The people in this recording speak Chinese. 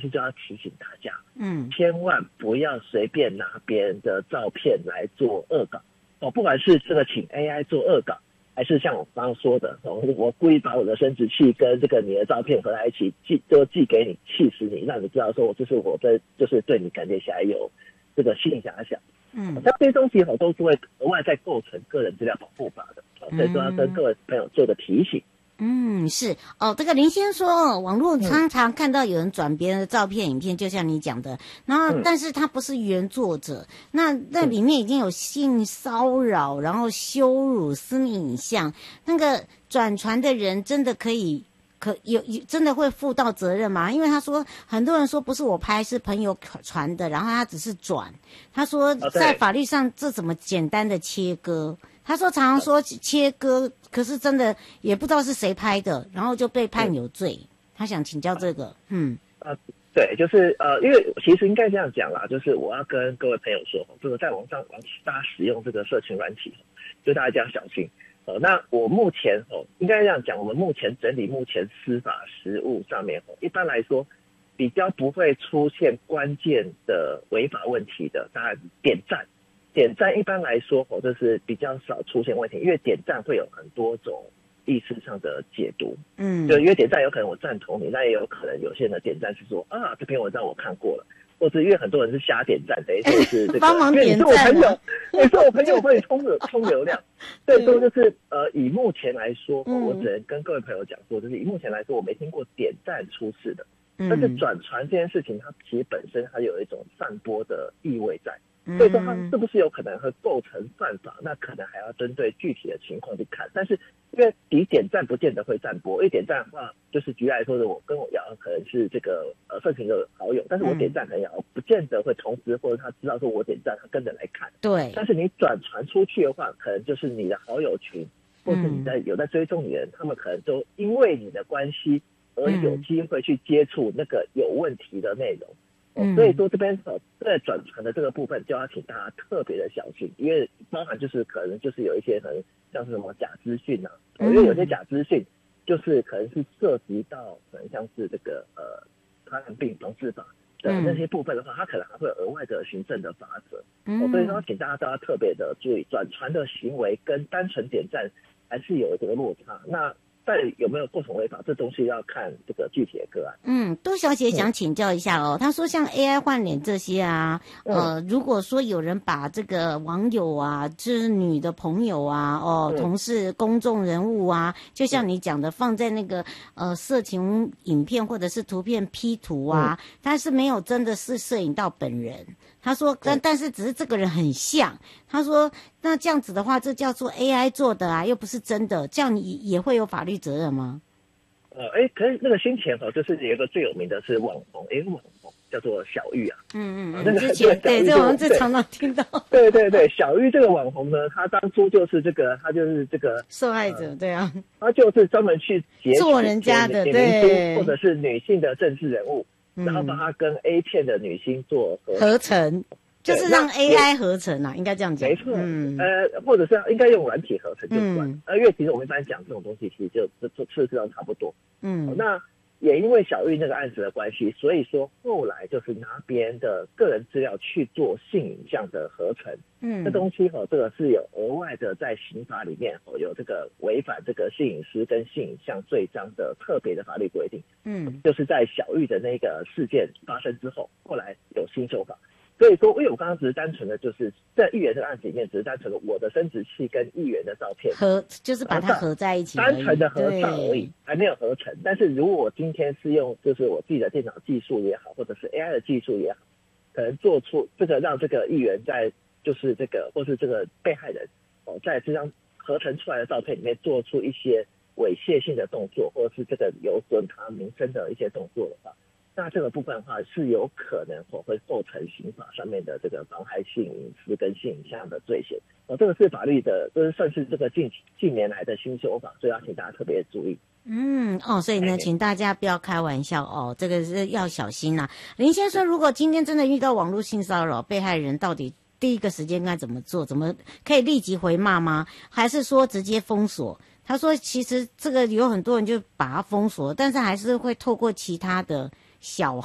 是就要提醒大家，千万不要随便拿别人的照片来做恶搞哦，不管是这个请 AI 做恶搞，还是像我刚刚说的，我故意把我的生殖器跟这个你的照片合在一起寄给你，气死你，让你知道说我就是对你感觉起来有这个性遐想。像这些东西都是会额外再构成个人资料保护法的，所以说要跟各位朋友做个提醒。 是哦，这个林先说，网络常常看到有人转别人的照片、影片，就像你讲的，然后但是他不是原作者，那里面已经有性骚扰，然后羞辱、私密影像，那个转传的人真的真的会负到责任吗？因为他说很多人说不是我拍，是朋友传的，然后他只是转。他说在法律上这怎么简单的切割？他说常说切割，可是真的也不知道是谁拍的，然后就被判有罪。他想请教这个。 对，就是因为其实应该这样讲啦，就是我要跟各位朋友说，这个在网上大家使用这个社群软体，就大家要小心。那我目前应该这样讲，我们目前整理目前司法实务上面一般来说比较不会出现关键的违法问题的，当然点赞一般来说就是比较少出现问题，因为点赞会有很多种意识上的解读。就因为点赞有可能我赞同你，那也有可能有些人的点赞是说这篇文章我看过了，或者因为很多人是瞎点赞，等于说是这个帮忙点赞， 你是我朋友会冲流量。所以说就是以目前来说，我只能跟各位朋友讲说，就是以目前来说我没听过点赞出事的，但是转传这件事情它其实本身它有一种散播的意味在，所以说它是不是有可能会构成犯法，那可能还要针对具体的情况去看。但是因为你点赞不见得会散播，因为点赞的话，就是举例来说的，我跟我瑶可能是这个社群的好友，但是我点赞可能瑶不见得会同时或者他知道说我点赞，他跟着来看。 对。 但是你转传出去的话，可能就是你的好友群，或是你有在追踪你的人，他们可能都因为你的关系而有机会去接触那个有问题的内容。所以说这边在转传的这个部分就要请大家特别的小心，因为包含就是可能就是有一些可能像是什么假资讯啊，因为有些假资讯就是可能是涉及到可能像是这个传染病防治法的那些部分的话，它可能还会有额外的行政的法则。所以说请大家都要特别的注意，转传的行为跟单纯点赞还是有这个落差。那但有没有构成违法，这东西要看这个具体的个案。 杜小姐想请教一下她说像 AI 换脸这些啊，如果说有人把这个网友啊，就是女的朋友啊，同事、公众人物啊，就像你讲的，放在那个色情影片或者是图片 P 图啊，但是没有真的是摄影到本人。他说但是只是这个人很像，他说那这样子的话，这叫做 AI 做的啊，又不是真的，这样也会有法律责任吗？ 可是那个先前就是有一个最有名的是网红，网红叫做小玉啊。 之前对，这我们常常听到。 对，小玉这个网红呢，他当初就是他就是这个受害者，对啊， 他就是专门去截取做人家的，对， 或者是女性的政治人物。然后把它跟 A 片的女星做合成，就是让 AI 合成啊，应该这样讲。 没错，或者是应该用软体合成就算。因为其实我们一般讲这种东西，其实就次数差不多。那也因为小玉那个案子的关系，所以说后来就是拿别人的个人资料去做性影像的合成。这东西这个是有额外的在刑法里面有这个违反这个性隐私跟性影像罪章的特别的法律规定。就是在小玉的那个事件发生之后，后来有新修法。所以说，因为我刚刚只是单纯的就是在议员这个案子里面，只是单纯的我的生殖器跟议员的照片就是把它合在一起， 单纯的合照而已，还没有合成。但是如果我今天是用就是我自己的电脑技术也好，或者是 AI 的技术也好，可能做出这个让这个议员在就是这个或是这个被害人在这张合成出来的照片里面做出一些猥亵性的动作，或者是这个有损他名声的一些动作的话，那这个部分的话是有可能会构成刑法上面的这个妨害性隐私跟性影像的罪嫌。这个是法律的，这算是这个近年来的新修法，所以要请大家特别注意。 所以呢，请大家不要开玩笑这个是要小心啊。林先生，如果今天真的遇到网络性骚扰，被害人到底第一个时间该怎么做？怎么可以立即回骂吗？还是说直接封锁？他说其实这个有很多人就把它封锁，但是还是会透过其他的小